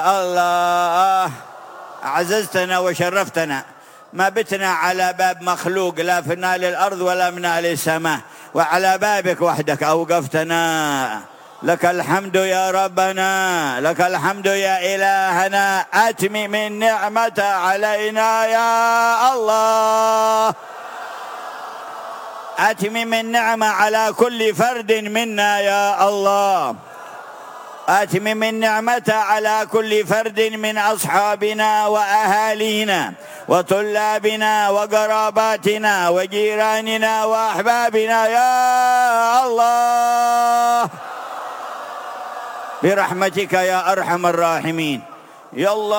الله عززتنا وشرفتنا، ما بتنا على باب مخلوق لا في نال الأرض ولا من نال السماء، وعلى بابك وحدك أوقفتنا. لك الحمد يا ربنا، لك الحمد يا إلهنا. أتمم النعمة علينا يا الله، أتمم النعمة على كل فرد منا يا الله، أتمم النعمة على كل فرد من أصحابنا وأهالينا وطلابنا وقراباتنا وجيراننا وأحبابنا يا الله، برحمتك يا أرحم الراحمين. يا الله.